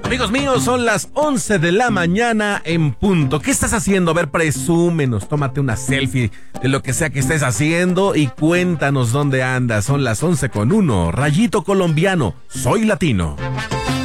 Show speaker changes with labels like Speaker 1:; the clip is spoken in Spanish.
Speaker 1: Amigos míos, son las 11 de la mañana en punto. ¿Qué estás haciendo? A ver, presúmenos, tómate una selfie de lo que sea que estés haciendo y cuéntanos dónde andas. Son las 11:01. Rayito colombiano, soy latino.